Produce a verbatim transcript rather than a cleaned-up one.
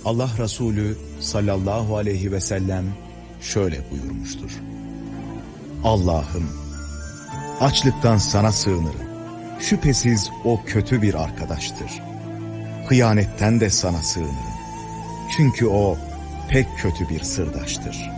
Allah Resulü sallallahu aleyhi ve sellem şöyle buyurmuştur: Allah'ım, açlıktan sana sığınırım. Şüphesiz o kötü bir arkadaştır. Hıyanetten de sana sığınırım. Çünkü o pek kötü bir sırdaştır.